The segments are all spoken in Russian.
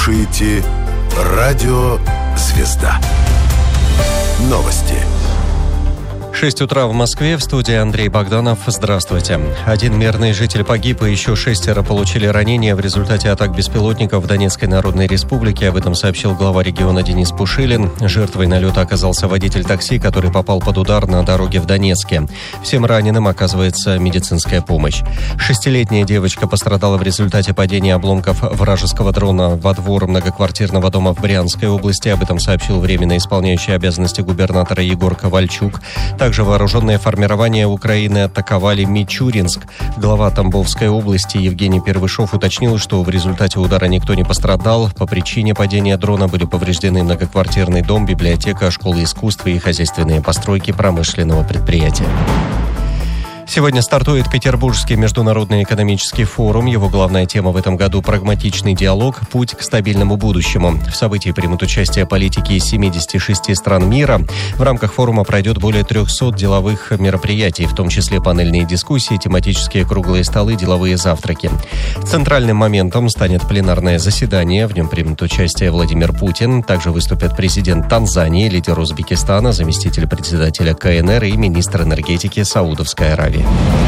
слушаете «Радио Звезда». Новости. 6 утра в Москве, в студии Андрей Богданов. Здравствуйте. Один мирный житель погиб, и еще 6 получили ранения в результате атак беспилотников в Донецкой Народной Республике. Об этом сообщил глава региона Денис Пушилин. Жертвой налета оказался водитель такси, который попал под удар на дороге в Донецке. Всем раненым оказывается медицинская помощь. 6-летняя девочка пострадала в результате падения обломков вражеского дрона во двор многоквартирного дома в Брянской области. Об этом сообщил временно исполняющий обязанности губернатора Егор Ковальчук. Также вооруженные формирования Украины атаковали Мичуринск. Глава Тамбовской области Евгений Первышов уточнил, что в результате удара никто не пострадал. По причине падения дрона были повреждены многоквартирный дом, библиотека, школа искусства и хозяйственные постройки промышленного предприятия. Сегодня стартует Петербургский международный экономический форум. Его главная тема в этом году – прагматичный диалог, путь к стабильному будущему. В событии примут участие политики из 76 стран мира. В рамках форума пройдет более 300 деловых мероприятий, в том числе панельные дискуссии, тематические круглые столы, деловые завтраки. Центральным моментом станет пленарное заседание. В нем примут участие Владимир Путин. Также выступят президент Танзании, лидер Узбекистана, заместитель председателя КНР и министр энергетики Саудовской Аравии.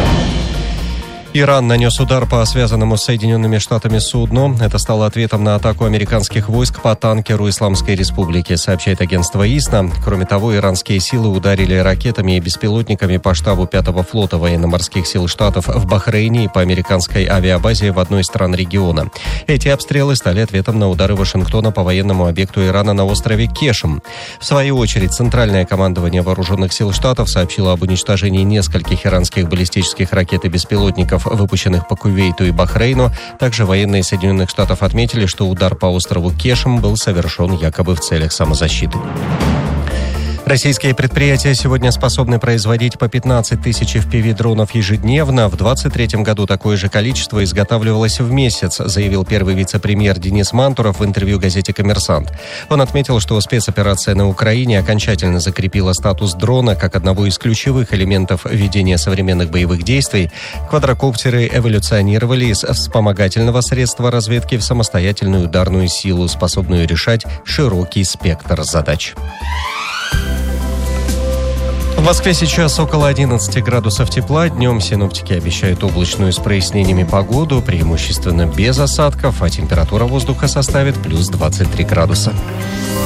Иран нанес удар по связанному с Соединенными Штатами судну. Это стало ответом на атаку американских войск по танкеру Исламской Республики, сообщает агентство ИСНА. Кроме того, иранские силы ударили ракетами и беспилотниками по штабу 5-го флота военно-морских сил Штатов в Бахрейне и по американской авиабазе в одной из стран региона. Эти обстрелы стали ответом на удары Вашингтона по военному объекту Ирана на острове Кешем. В свою очередь, Центральное командование вооруженных сил Штатов сообщило об уничтожении нескольких иранских баллистических ракет и беспилотников, выпущенных по Кувейту и Бахрейну. Также военные Соединенных Штатов отметили, что удар по острову Кешем был совершен якобы в целях самозащиты. Российские предприятия сегодня способны производить по 15 тысяч FPV-дронов ежедневно. В 2023 году такое же количество изготавливалось в месяц, заявил первый вице-премьер Денис Мантуров в интервью газете «Коммерсант». Он отметил, что спецоперация на Украине окончательно закрепила статус дрона как одного из ключевых элементов ведения современных боевых действий. Квадрокоптеры эволюционировали из вспомогательного средства разведки в самостоятельную ударную силу, способную решать широкий спектр задач. В Москве сейчас около 11 градусов тепла. Днем синоптики обещают облачную с прояснениями погоду, преимущественно без осадков, а температура воздуха составит плюс 23 градуса.